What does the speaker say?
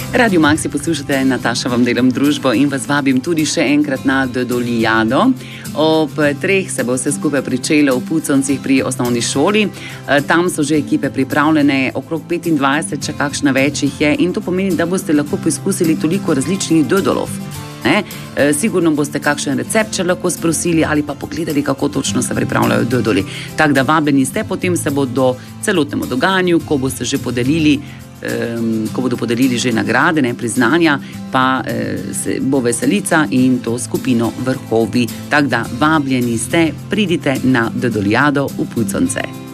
Radio Maxi poslušate, Nataša vam delam družbo in vas vabim tudi še enkrat na Dodolijado. Ob 3 se bo vse skupaj pričelo v Puconcih pri osnovni šoli. Tam so že ekipe pripravljene, okrog 25, če kakšna več jih je, in to pomeni, da boste lahko poizkusili toliko različnih dodolov. Sigurno boste kakšen recept še lahko sprosili ali pa pogledali, kako točno se pripravljajo dodoli. Tako da vabljeni ste, potem se bodo celotnemu dogajanju, ko bodo podelili že nagrade, priznanja, pa bo veselica in to skupino Vrhovi. Tako da vabljeni ste, pridite na Dodolijado v Puconce.